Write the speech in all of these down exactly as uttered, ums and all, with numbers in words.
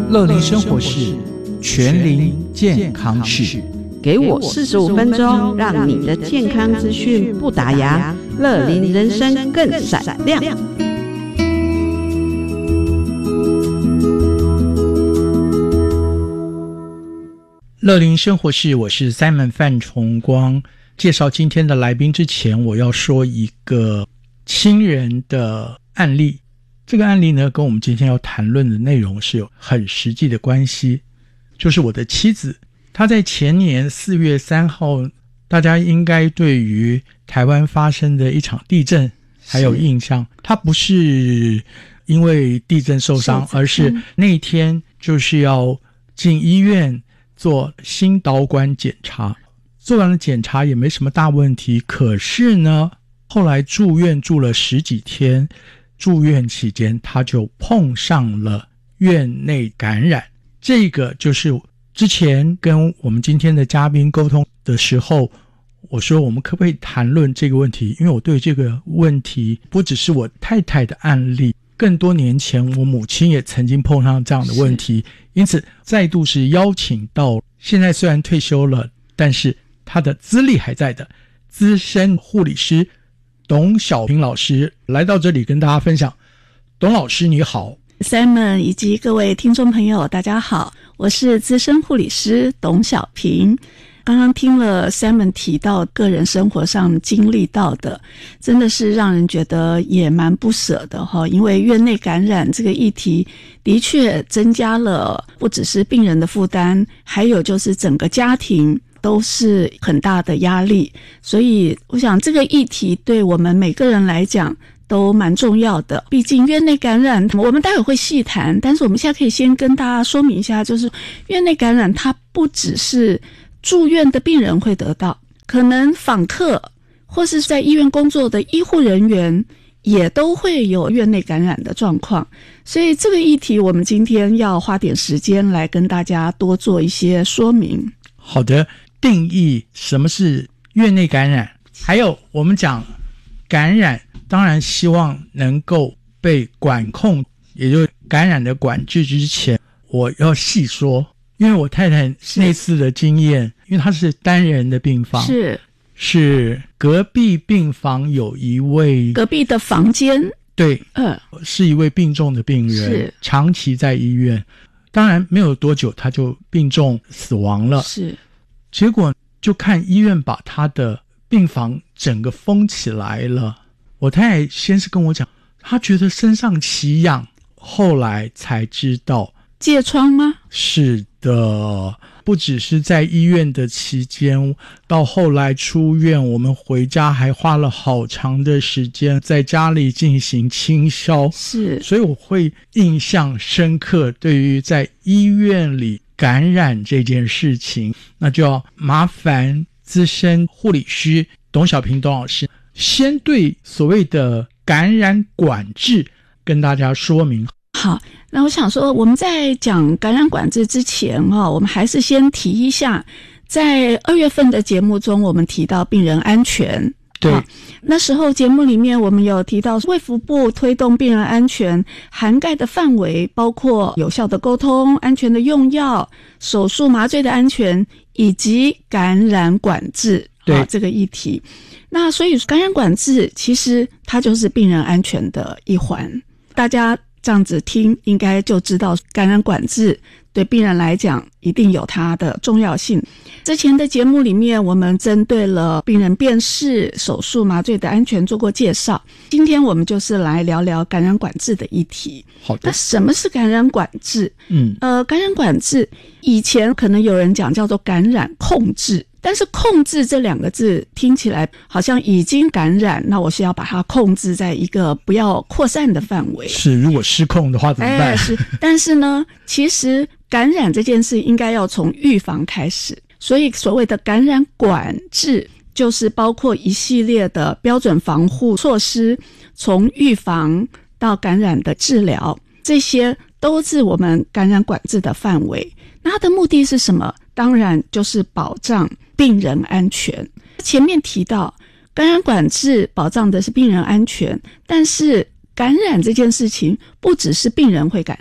乐龄生活室，全龄健康室。 给我四十五分钟，让你的健康资讯不打烊，乐龄人生更闪亮。 乐龄生活室，我是 Simon 范崇光。介绍今天的来宾之前，我要说一个亲人的案例。这个案例呢，跟我们今天要谈论的内容是有很实际的关系。就是我的妻子，她在前年四月三号，大家应该对于台湾发生的一场地震还有印象。她不是因为地震受伤，而是那天就是要进医院做心导管检查，做完了检查也没什么大问题，可是呢，后来住院住了十几天，住院期间他就碰上了院内感染。这个就是之前跟我们今天的嘉宾沟通的时候，我说我们可不可以谈论这个问题，因为我对这个问题不只是我太太的案例，更多年前我母亲也曾经碰上这样的问题，因此再度是邀请到现在虽然退休了，但是他的资历还在的资深护理师董小平老师来到这里跟大家分享。董老师你好。 Simon 以及各位听众朋友大家好，我是资深护理师董小平。刚刚听了 Simon 提到个人生活上经历到的，真的是让人觉得也蛮不舍的哈。因为院内感染这个议题的确增加了不只是病人的负担，还有就是整个家庭都是很大的压力。所以我想这个议题对我们每个人来讲都蛮重要的。毕竟院内感染我们待会会细谈，但是我们现在可以先跟大家说明一下，就是院内感染它不只是住院的病人会得到，可能访客或是在医院工作的医护人员也都会有院内感染的状况。所以这个议题我们今天要花点时间来跟大家多做一些说明。 好的，定义什么是院内感染，还有我们讲感染当然希望能够被管控，也就是感染的管制之前，我要细说，因为我太太那次的经验，因为她是单人的病房，是是隔壁病房有一位隔壁的房间， 对，嗯，是一位病重的病人，是长期在医院，当然没有多久他就病重死亡了，是结果就看医院把他的病房整个封起来了。我太太先是跟我讲，她觉得身上奇痒，后来才知道疥疮吗？ 是的，不只是在医院的期间，到后来出院，我们回家还花了好长的时间在家里进行清消，是，所以我会印象深刻。对于在医院里感染这件事情，那就要麻烦资深护理师董小平董老师先对所谓的感染管制跟大家说明。 好，那我想说我们在讲感染管制之前我们还是先提一下，在二月份的节目中我们提到病人安全，对，那时候节目里面我们有提到卫福部推动病人安全涵盖的范围包括有效的沟通、安全的用药、手术麻醉的安全以及感染管制，对这个议题。那所以感染管制其实它就是病人安全的一环，大家这样子听应该就知道感染管制对病人来讲一定有它的重要性。之前的节目里面我们针对了病人辨识、手术麻醉的安全做过介绍，今天我们就是来聊聊感染管制的议题。好的，那什么是感染管制？嗯，呃，感染管制以前可能有人讲叫做感染控制，但是控制这两个字听起来好像已经感染，那我是要把它控制在一个不要扩散的范围。是，如果失控的话怎么办？哎，是，但是呢，其实感染这件事应该要从预防开始，所以所谓的感染管制就是包括一系列的标准防护措施，从预防到感染的治疗，这些都是我们感染管制的范围。那它的目的是什么？当然就是保障病人安全。前面提到感染管制保障的是病人安全，但是感染这件事情不只是病人会感染，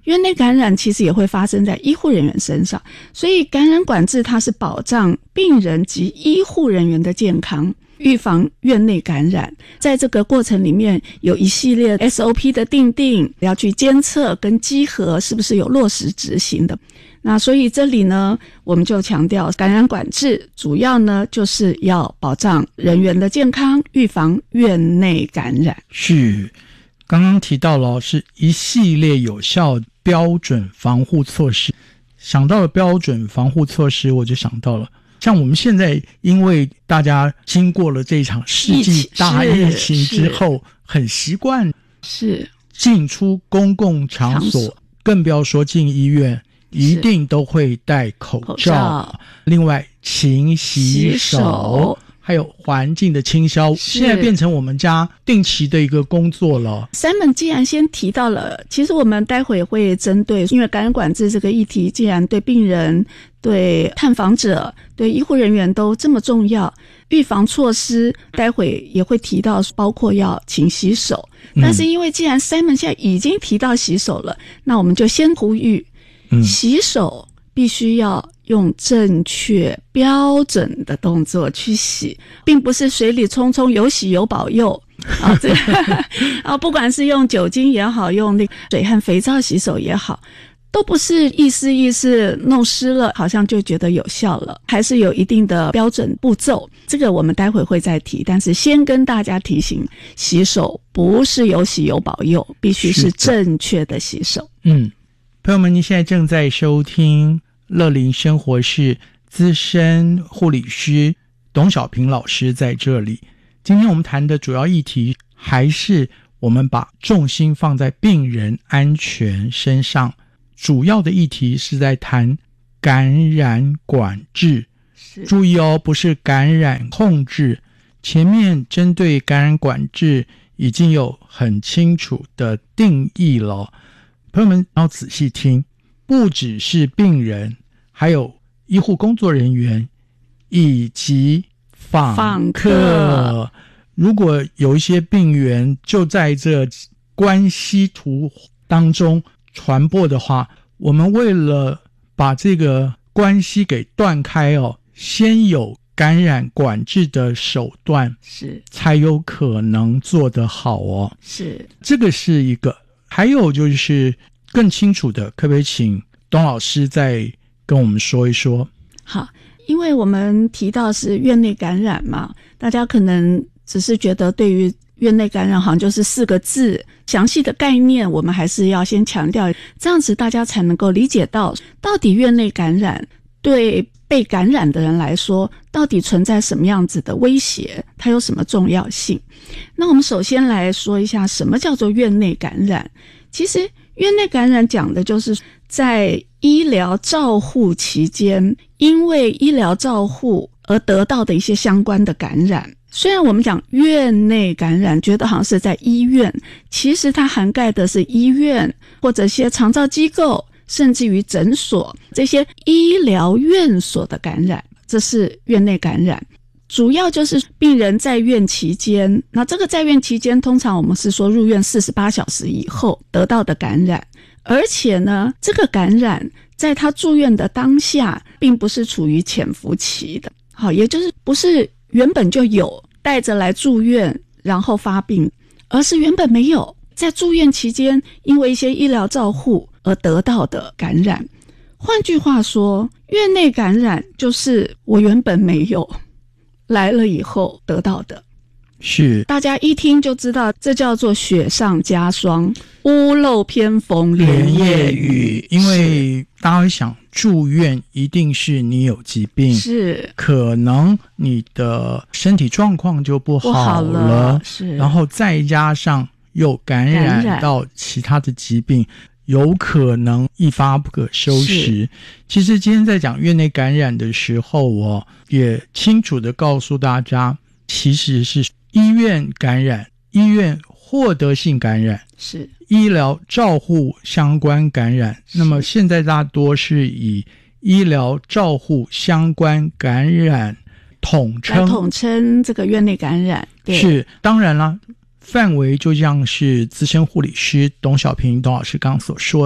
院内感染其实也会发生在医护人员身上，所以感染管制它是保障病人及医护人员的健康，预防院内感染。在这个过程里面有一系列 S O P 的订定，要去监测跟稽核是不是有落实执行的。那所以这里呢，我们就强调感染管制主要呢就是要保障人员的健康，预防院内感染。 是刚刚提到了是一系列有效标准防护措施，想到了标准防护措施，我就想到了像我们现在因为大家经过了这场世纪大疫情之后，很习惯是进出公共场所，场所更不要说进医院，一定都会戴口 罩, 口罩另外勤洗 手, 洗手还有环境的清消，现在变成我们家定期的一个工作了。 Simon 既然先提到了，其实我们待会会针对因为感染管制这个议题既然对病人、对探访者、对医护人员都这么重要，预防措施待会也会提到包括要勤洗手、嗯、但是因为既然 Simon 现在已经提到洗手了，那我们就先呼吁、嗯、洗手必须要用正确标准的动作去洗，并不是水里冲冲有洗有保佑啊！这啊，不管是用酒精也好，用那个水和肥皂洗手也好，都不是意思意思弄湿了好像就觉得有效了，还是有一定的标准步骤。这个我们待会会再提，但是先跟大家提醒，洗手不是有洗有保佑，必须是正确的洗手。 嗯，朋友们，您现在正在收听乐龄生活室，资深护理师董小平老师在这里。今天我们谈的主要议题还是我们把重心放在病人安全身上，主要的议题是在谈感染管制。注意哦，不是感染控制，前面针对感染管制已经有很清楚的定义了。朋友们要仔细听，不只是病人，还有医护工作人员以及访客。如果有一些病源就在这关系图当中传播的话，我们为了把这个关系给断开哦，先有感染管制的手段， 是才有可能做得好哦。 是， 这个是一个。还有就是更清楚的，可不可以请董老师再跟我们说一说？ 好，因为我们提到是院内感染嘛，大家可能只是觉得对于院内感染好像就是四个字，详细的概念我们还是要先强调，这样子大家才能够理解到到底院内感染对被感染的人来说到底存在什么样子的威胁，它有什么重要性。那我们首先来说一下什么叫做院内感染。其实院内感染讲的就是在医疗照护期间因为医疗照护而得到的一些相关的感染。虽然我们讲院内感染觉得好像是在医院，其实它涵盖的是医院或者一些长照机构，甚至于诊所，这些医疗院所的感染，这是院内感染。主要就是病人在院期间，那这个在院期间通常我们是说入院四十八小时以后得到的感染，而且呢这个感染在他住院的当下并不是处于潜伏期的，好，也就是不是原本就有带着来住院然后发病，而是原本没有，在住院期间因为一些医疗照护而得到的感染。换句话说，院内感染就是我原本没有，来了以后得到的。 是， 大家一听就知道这叫做雪上加霜，屋漏偏逢连夜雨。 因为大家会想住院一定是你有疾病， 是可能你的身体状况就不好 了, 不好了是， 然后再加上又感染到其他的疾病，有可能一发不可收拾。其实今天在讲院内感染的时候，我也清楚的告诉大家，其实是医院感染，医院获得性感染， 是医疗照护相关感染。那么现在大多是以医疗照护相关感染统称， 统称这个院内感染。对， 是，当然了，范围就像是资深护理师董小平董老师刚刚所说的，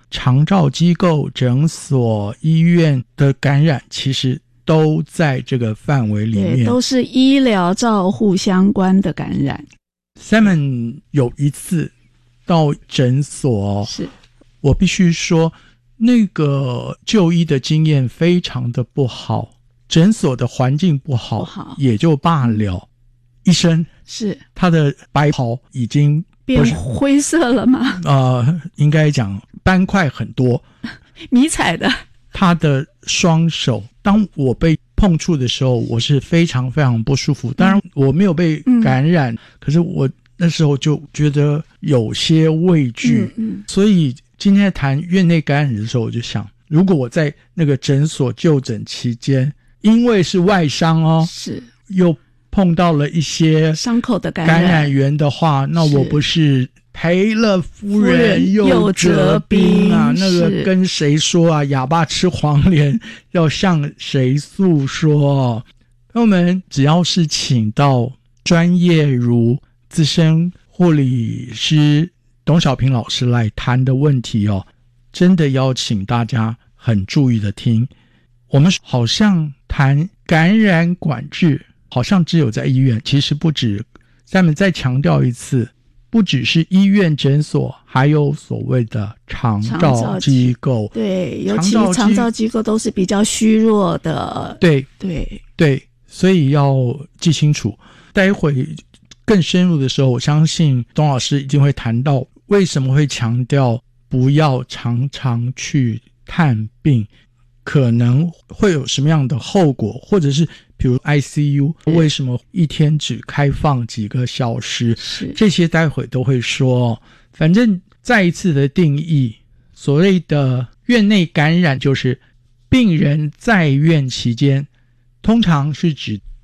长照机构、诊所、医院的感染其实都在这个范围里面， 对，都是医疗照护相关的感染。 Simon 有一次到诊所， 是我必须说那个就医的经验非常的不好，诊所的环境不好， 不好也就罢了，医生是他的白袍已经变灰色了吗？ 呃，应该讲斑块很多， 迷彩的。 他的双手，当我被碰触的时候，我是非常非常不舒服。当然我没有被感染，嗯、可是我那时候就觉得有些畏惧。嗯嗯、所以今天谈院内感染的时候，我就想，如果我在那个诊所就诊期间，因为是外伤哦，是又碰到了一些伤口的感染感染源的话，那我不是赔了夫人又折兵啊！那个跟谁说啊？哑巴吃黄连，要向谁诉说？那我们只要是请到专业如资深护理师董小平老师来谈的问题哦，真的要请大家很注意的听。我们好像谈感染管制，好像只有在医院，其实不止。咱们再强调一次，不只是医院诊所，还有所谓的长照机构。 对，尤其长照机构都是比较虚弱的。 对对对，所以要记清楚。待会更深入的时候，我相信董老师一定会谈到为什么会强调不要常常去探病，可能会有什么样的后果，或者是比如 I C U 为什么一天只开放几个小时，这些待会都会说。反正再一次的定义，所谓的院内感染就是病人在院期间，通常是指